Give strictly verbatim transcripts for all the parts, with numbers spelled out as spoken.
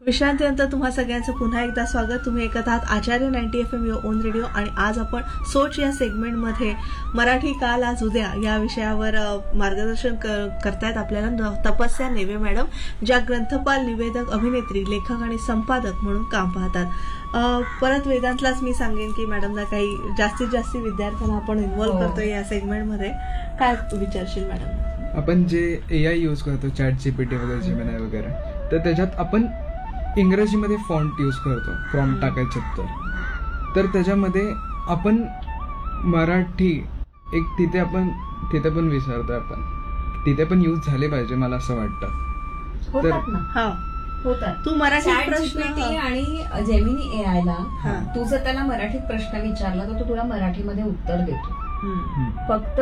विश्रांतीनंतर तुम्हा सगळ्यांचं पुन्हा एकदा स्वागत. तुम्ही ऐकत आहात आचार्य ninety F am your on radio आणि आज आपण सोच या सेगमेंटमध्ये मराठी काल आज उद्या या विषयावर मार्गदर्शन करतायत आपल्याला तपस्या नेवे मॅडम, ज्या ग्रंथपाल, निवेदक, अभिनेत्री, लेखक आणि संपादक म्हणून काम पाहतात. परत वेदांतलाच मी सांगेन की मॅडमला काही जास्तीत जास्त विद्यार्थ्यांना आपण इन्व्हॉल्व्ह करतोय या सेगमेंटमध्ये. काय विचारशील मॅडम? आपण जे ए आय यूज करतो, चॅट जीपीटी वगैरे, जेमिनाय वगैरे, तर त्याच्यात आपण इंग्रजीमध्ये फॉन्ट यूज करतो प्रॉम्प्ट टाकायचं तर तर त्याच्यामध्ये आपण मराठी एक तिथे आपण तिथे पण विसरतो. आपण तिथे पण यूज झाले पाहिजे, मला असं वाटतं. तर तू मराठी प्रश्न आणि जेमिनी ए आय ला तू जर त्याला मराठीत प्रश्न विचारला तर तो तुला मराठीमध्ये उत्तर देतो. फक्त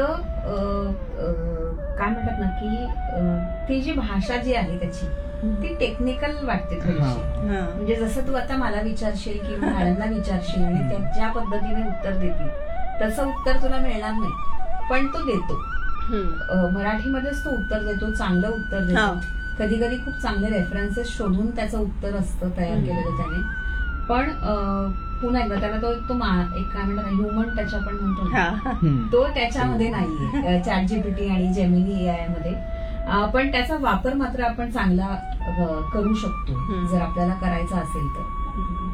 काय म्हणतात ना की ती जी भाषा जी आहे त्याची ती टेक्निकल वाटते थोडीशी. म्हणजे जसं तू आता मला विचारशील किंवा मॅडमला विचारशील आणि त्या पद्धतीने उत्तर देतील तसं उत्तर तुला मिळणार नाही, पण तो देतो. मराठीमध्येच तो उत्तर देतो, चांगलं उत्तर देतो. कधी कधी खूप चांगले रेफरन्सेस शोधून त्याचं उत्तर असतं तयार केलेलं त्याने. पण पुन्हा एकदा त्याला तो तो एक काय म्हणतात ह्युमन टच आपण म्हणतो तो त्याच्यामध्ये नाहीये चॅट जीपीटी आणि जेमिनी ए आय मध्ये. पण त्याचा वापर मात्र आपण चांगला करू शकतो जर आपल्याला करायचा असेल तर.